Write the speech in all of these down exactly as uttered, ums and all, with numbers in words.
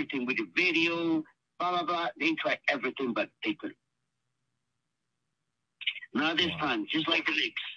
everything with the video, blah, blah, blah. They tried everything, but they couldn't. Not this wow. time, just like the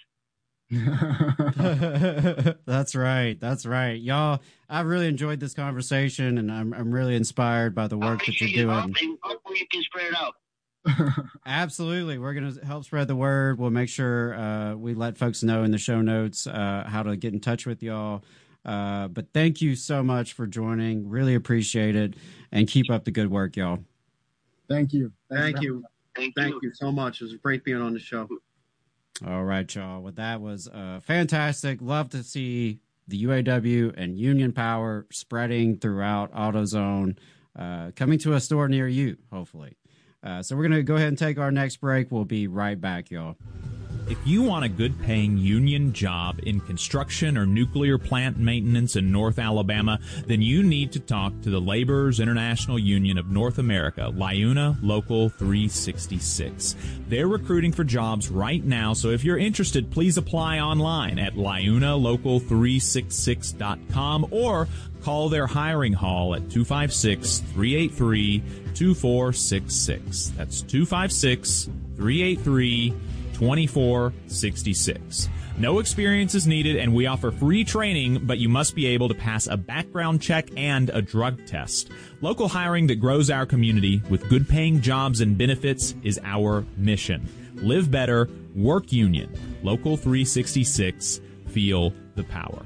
Knicks. That's right. That's right. Y'all, I've really enjoyed this conversation, and I'm I'm really inspired by the work that you're doing. You can spread it out. Absolutely. We're going to help spread the word. We'll make sure uh, we let folks know in the show notes uh, how to get in touch with y'all. Uh, but thank you so much for joining. Really appreciate it. And keep up the good work, y'all. Thank you. Thank you. Thank, Thank you. you so much. It was great being on the show. All right, y'all. Well, that was uh, fantastic. Love to see the U A W and Union Power spreading throughout AutoZone, uh, coming to a store near you, hopefully. Uh, so we're going to go ahead and take our next break. We'll be right back, y'all. If you want a good-paying union job in construction or nuclear plant maintenance in North Alabama, then you need to talk to the Laborers International Union of North America, LIUNA Local three sixty-six. They're recruiting for jobs right now, so if you're interested, please apply online at liuna local three sixty-six dot com or call their hiring hall at two five six, three eight three, two four six six. That's two five six, three eight three, twenty-four sixty-six. No experience is needed, and we offer free training, but you must be able to pass a background check and a drug test. Local hiring that grows our community with good-paying jobs and benefits is our mission. Live better, work union. Local three sixty-six. Feel the power.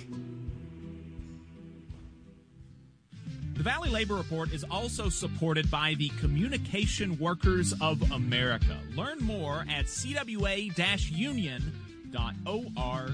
The Valley Labor Report is also supported by the Communication Workers of America. Learn more at c w a dash union dot org.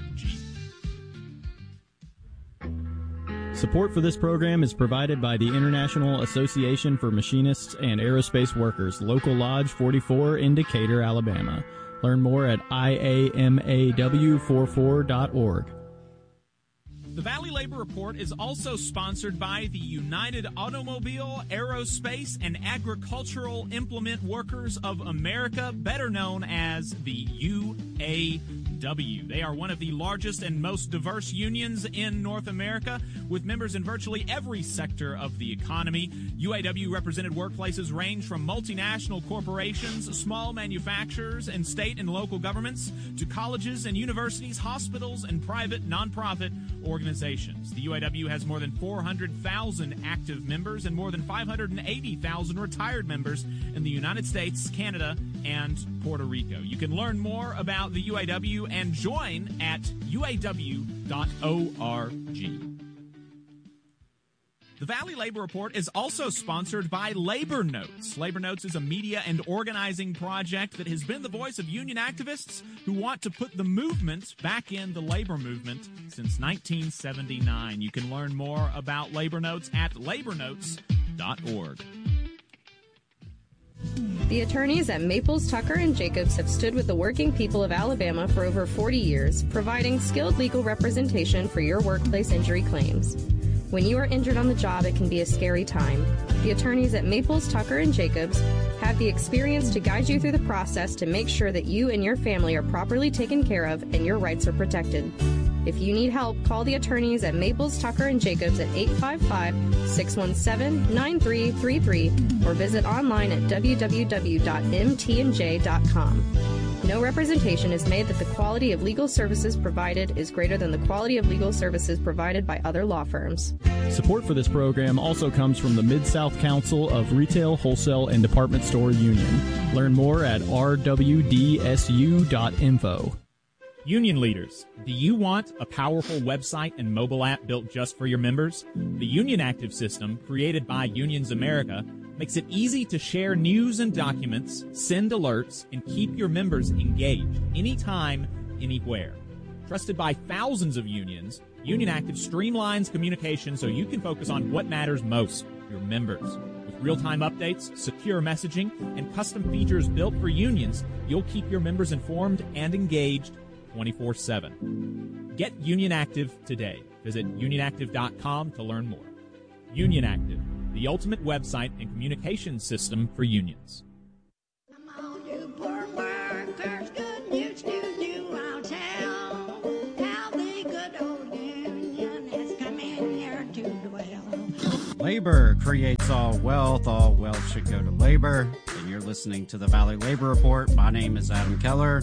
Support for this program is provided by the International Association for Machinists and Aerospace Workers, Local Lodge forty-four in Decatur, Alabama. Learn more at I A M A W forty-four dot org. The Valley Labor Report is also sponsored by the United Automobile, Aerospace, and Agricultural Implement Workers of America, better known as the U A W. They are one of the largest and most diverse unions in North America, with members in virtually every sector of the economy. U A W-represented workplaces range from multinational corporations, small manufacturers, and state and local governments, to colleges and universities, hospitals, and private nonprofit organizations. The U A W has more than four hundred thousand active members and more than five hundred eighty thousand retired members in the United States, Canada, and Puerto Rico. You can learn more about the U A W and join at u a w dot org. The Valley Labor Report is also sponsored by Labor Notes. Labor Notes is a media and organizing project that has been the voice of union activists who want to put the movement back in the labor movement since nineteen seventy-nine. You can learn more about Labor Notes at labor notes dot org. The attorneys at Maples, Tucker, and Jacobs have stood with the working people of Alabama for over forty years, providing skilled legal representation for your workplace injury claims. When you are injured on the job, it can be a scary time. The attorneys at Maples, Tucker, and Jacobs have the experience to guide you through the process to make sure that you and your family are properly taken care of and your rights are protected. If you need help, call the attorneys at Maples, Tucker, and Jacobs at eight five five, six one seven, nine three three three or visit online at w w w dot m t n j dot com. No representation is made that the quality of legal services provided is greater than the quality of legal services provided by other law firms. Support for this program also comes from the Mid-South Council of Retail, Wholesale, and Department Store Union. Learn more at r w d s u dot info. Union leaders, do you want a powerful website and mobile app built just for your members? The Union Active system, created by Unions America, makes it easy to share news and documents, send alerts, and keep your members engaged anytime, anywhere. Trusted by thousands of unions, Union Active streamlines communication so you can focus on what matters most, your members. With real-time updates, secure messaging, and custom features built for unions, you'll keep your members informed and engaged twenty-four seven. Get Union Active today. Visit union active dot com to learn more. Union Active, the ultimate website and communication system for unions. Come on, you poor workers, good news to you I'll tell. How the good old union has come in here to dwell. Labor creates all wealth. All wealth should go to labor. And you're listening to the Valley Labor Report. My name is Adam Keller.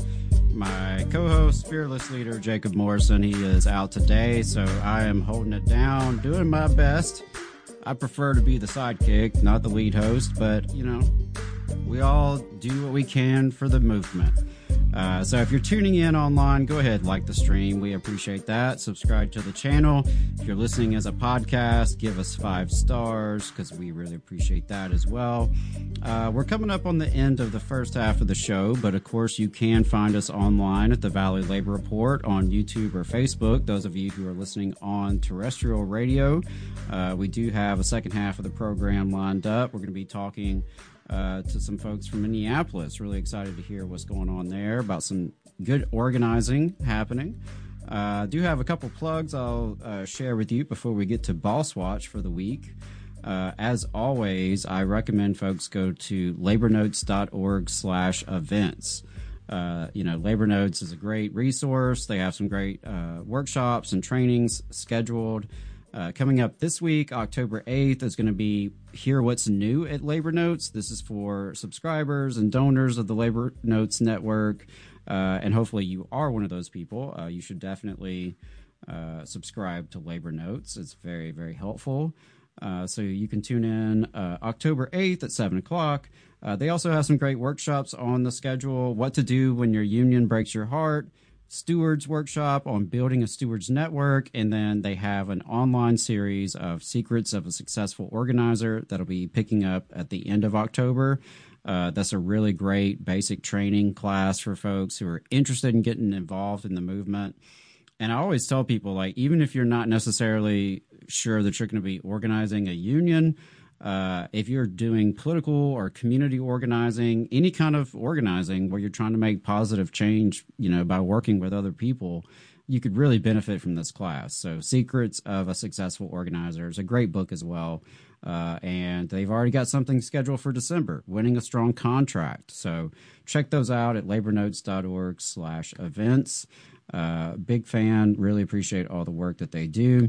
My co-host, fearless leader, Jacob Morrison, he is out today, so I am holding it down, doing my best. I prefer to be the sidekick, not the lead host, but, you know, we all do what we can for the movement. Uh, so if you're tuning in online, go ahead, like the stream. We appreciate that. Subscribe to the channel. If you're listening as a podcast, give us five stars because we really appreciate that as well. Uh, we're coming up on the end of the first half of the show, but of course you can find us online at the Valley Labor Report on YouTube or Facebook. Those of you who are listening on terrestrial radio, uh, we do have a second half of the program lined up. We're going to be talking Uh, to some folks from Minneapolis. Really excited to hear what's going on there, about some good organizing happening. I uh, do have a couple plugs I'll uh, share with you before we get to Boss Watch for the week. Uh, as always, I recommend folks go to labornotes.org slash events. Uh, you know, Labor Notes is a great resource. They have some great uh, workshops and trainings scheduled. Uh, coming up this week, October eighth, is going to be Hear What's New at Labor Notes. This is for subscribers and donors of the Labor Notes Network, uh, and hopefully you are one of those people. Uh, you should definitely uh, subscribe to Labor Notes. It's very, very helpful. Uh, so you can tune in uh, October eighth at seven o'clock. Uh, they also have some great workshops on the schedule. What to do when your union breaks your heart. Stewards workshop on building a stewards network, and then they have an online series of secrets of a successful organizer that'll be picking up at the end of October. Uh, that's a really great basic training class for folks who are interested in getting involved in the movement. And I always tell people, like, even if you're not necessarily sure that you're going to be organizing a union, Uh, if you're doing political or community organizing, any kind of organizing where you're trying to make positive change, you know, by working with other people, you could really benefit from this class. So Secrets of a Successful Organizer is a great book as well. Uh, and they've already got something scheduled for December, Winning a Strong Contract. So check those out at labornotes.org slash events. Uh, big fan, really appreciate all the work that they do.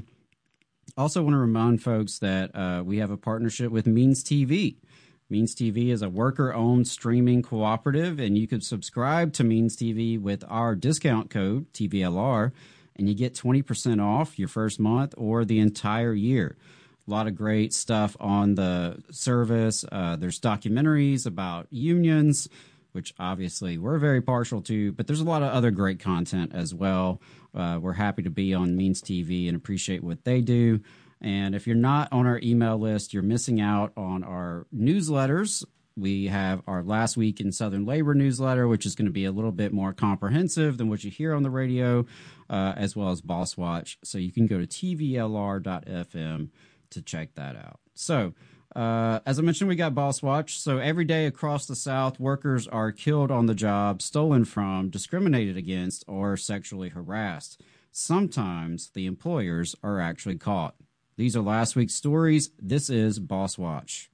Also want to remind folks that uh, we have a partnership with Means T V. Means T V is a worker-owned streaming cooperative, and you could subscribe to Means T V with our discount code, T V L R, and you get twenty percent off your first month or the entire year. A lot of great stuff on the service. Uh, there's documentaries about unions, which obviously we're very partial to, but there's a lot of other great content as well. Uh, we're happy to be on Means T V and appreciate what they do. And if you're not on our email list, you're missing out on our newsletters. We have our Last Week in Southern Labor newsletter, which is going to be a little bit more comprehensive than what you hear on the radio, uh, as well as Boss Watch. So you can go to T V L R dot F M to check that out. So Uh, as I mentioned, we got Boss Watch. So every day across the South, workers are killed on the job, stolen from, discriminated against, or sexually harassed. Sometimes the employers are actually caught. These are last week's stories. This is Boss Watch.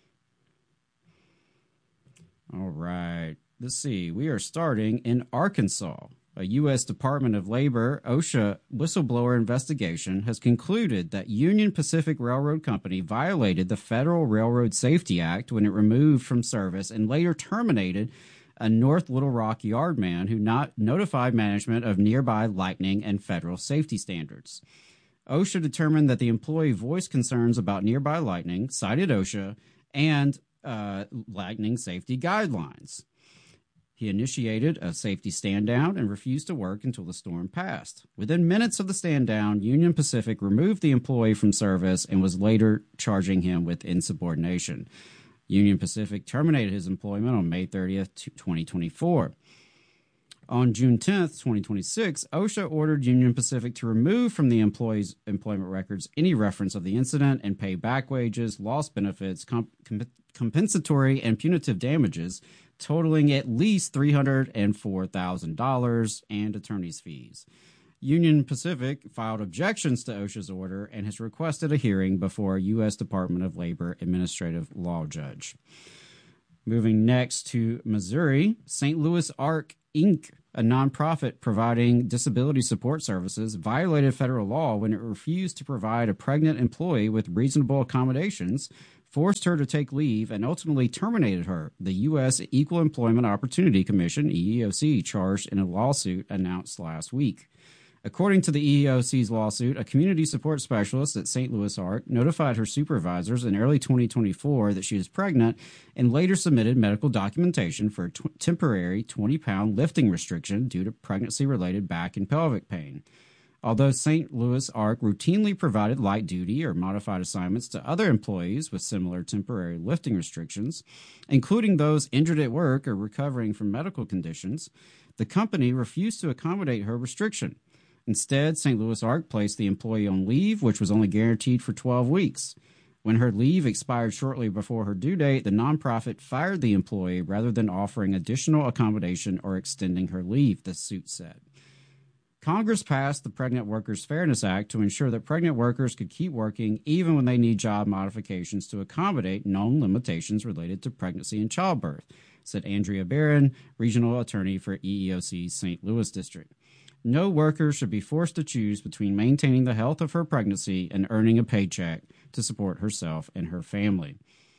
All right. Let's see. We are starting in Arkansas. A U S Department of Labor OSHA whistleblower investigation has concluded that Union Pacific Railroad Company violated the Federal Railroad Safety Act when it removed from service and later terminated a North Little Rock yardman who not notified management of nearby lightning and federal safety standards. OSHA determined that the employee voiced concerns about nearby lightning, cited OSHA, and uh, lightning safety guidelines. He initiated a safety stand-down and refused to work until the storm passed. Within minutes of the stand-down, Union Pacific removed the employee from service and was later charging him with insubordination. Union Pacific terminated his employment on May thirtieth, twenty twenty-four. On June tenth, twenty twenty-six, OSHA ordered Union Pacific to remove from the employee's employment records any reference of the incident and pay back wages, lost benefits, comp- comp- compensatory and punitive damages totaling at least three hundred four thousand dollars and attorney's fees. Union Pacific filed objections to OSHA's order and has requested a hearing before a U S Department of Labor administrative law judge. Moving next to Missouri, Saint Louis Arc Incorporated a nonprofit providing disability support services, violated federal law when it refused to provide a pregnant employee with reasonable accommodations, forced her to take leave, and ultimately terminated her, the U S Equal Employment Opportunity Commission, E E O C, charged in a lawsuit announced last week. According to the E E O C's lawsuit, a community support specialist at Saint Louis Arc notified her supervisors in early twenty twenty-four that she was pregnant and later submitted medical documentation for a t- temporary twenty-pound lifting restriction due to pregnancy-related back and pelvic pain. Although Saint Louis Arc routinely provided light-duty or modified assignments to other employees with similar temporary lifting restrictions, including those injured at work or recovering from medical conditions, the company refused to accommodate her restriction. Instead, Saint Louis Arc placed the employee on leave, which was only guaranteed for twelve weeks. When her leave expired shortly before her due date, the nonprofit fired the employee rather than offering additional accommodation or extending her leave, the suit said. Congress passed the Pregnant Workers Fairness Act to ensure that pregnant workers could keep working even when they need job modifications to accommodate known limitations related to pregnancy and childbirth, said Andrea Barron, regional attorney for E E O C's Saint Louis district. No worker should be forced to choose between maintaining the health of her pregnancy and earning a paycheck to support herself and her family.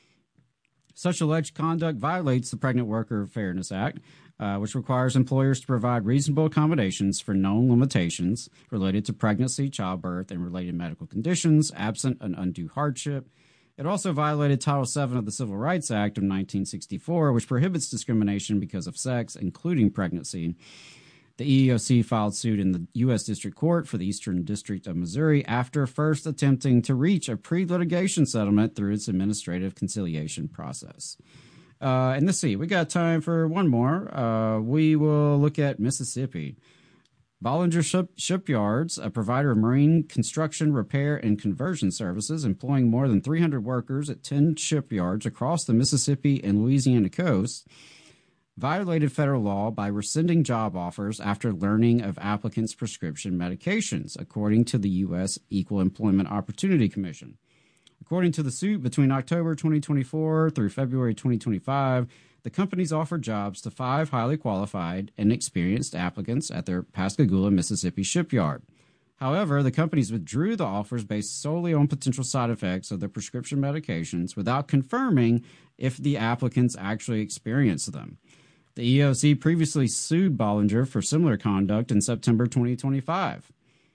Such alleged conduct violates the Pregnant Worker Fairness Act, uh, which requires employers to provide reasonable accommodations for known limitations related to pregnancy, childbirth, and related medical conditions, absent an undue hardship. It also violated Title seven of the Civil Rights Act of nineteen sixty-four, which prohibits discrimination because of sex, including pregnancy. The E E O C filed suit in the U S District Court for the Eastern District of Missouri after first attempting to reach a pre-litigation settlement through its administrative conciliation process. Uh, and let's see, we got time for one more. Uh, we will look at Mississippi. Bollinger Ship- Shipyards, a provider of marine construction, repair, and conversion services, employing more than three hundred workers at ten shipyards across the Mississippi and Louisiana coast, violated federal law by rescinding job offers after learning of applicants' prescription medications, according to the U S Equal Employment Opportunity Commission. According to the suit, between October twenty twenty-four through February twenty twenty-five, the companies offered jobs to five highly qualified and experienced applicants at their Pascagoula, Mississippi shipyard. However, the companies withdrew the offers based solely on potential side effects of their prescription medications without confirming if the applicants actually experienced them. The E E O C previously sued Bollinger for similar conduct in September twenty twenty-five.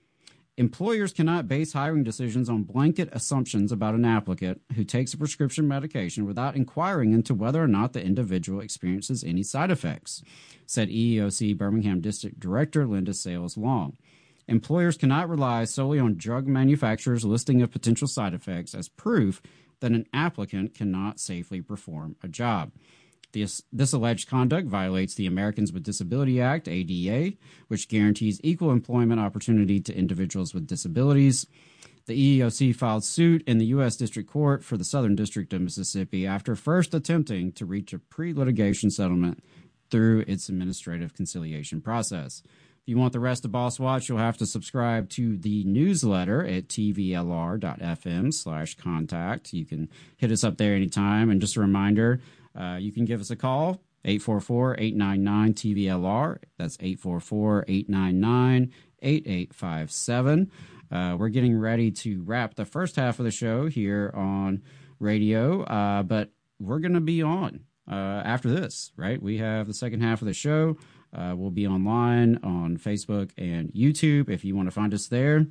Employers cannot base hiring decisions on blanket assumptions about an applicant who takes a prescription medication without inquiring into whether or not the individual experiences any side effects, said E E O C Birmingham District Director Linda Sales Long. Employers cannot rely solely on drug manufacturers' listing of potential side effects as proof that an applicant cannot safely perform a job. This, this alleged conduct violates the Americans with Disability Act, A D A, which guarantees equal employment opportunity to individuals with disabilities. The E E O C filed suit in the U S District Court for the Southern District of Mississippi after first attempting to reach a pre-litigation settlement through its administrative conciliation process. If you want the rest of Boss Watch, you'll have to subscribe to the newsletter at tvlr.fm slash contact. You can hit us up there anytime. And just a reminder, Uh, you can give us a call, eight four four, eight nine nine, T V L R. That's eight four four, eight nine nine, eight eight five seven. Uh, we're getting ready to wrap the first half of the show here on radio, uh, but we're going to be on uh, after this, right? We have the second half of the show. Uh, we'll be online on Facebook and YouTube if you want to find us there.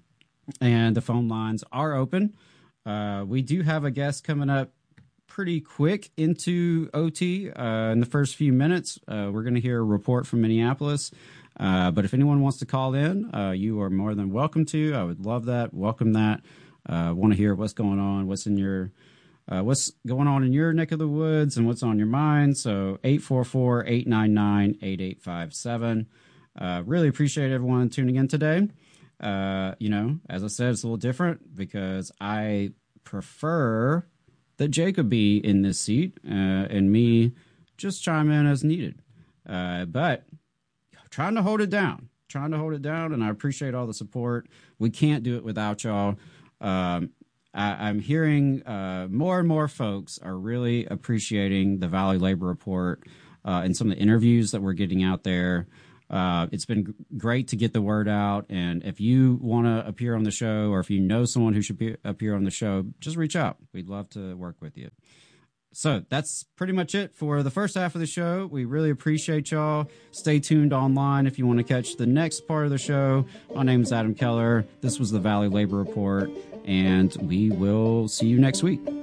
And the phone lines are open. Uh, we do have a guest coming up pretty quick into O T uh, in the first few minutes. Uh, we're going to hear a report from Minneapolis. Uh, but if anyone wants to call in, uh, you are more than welcome to. I would love that. Welcome that. Uh, want to hear what's going on, what's in your, uh, what's going on in your neck of the woods and what's on your mind. So eight four four, eight nine nine, eight eight five seven. Uh, really appreciate everyone tuning in today. Uh, you know, as I said, it's a little different because I prefer that Jacob be in this seat uh, and me just chime in as needed. Uh, but trying to hold it down, trying to hold it down, and I appreciate all the support. We can't do it without y'all. Um, I, I'm hearing uh, more and more folks are really appreciating the Valley Labor Report uh, and some of the interviews that we're getting out there. Uh, it's been g- great to get the word out. And if you want to appear on the show, or if you know someone who should be, appear on the show, just reach out. We'd love to work with you. So that's pretty much it for the first half of the show. We really appreciate y'all. Stay tuned online if you want to catch the next part of the show. My name is Adam Keller. This was the Valley Labor Report, and we will see you next week.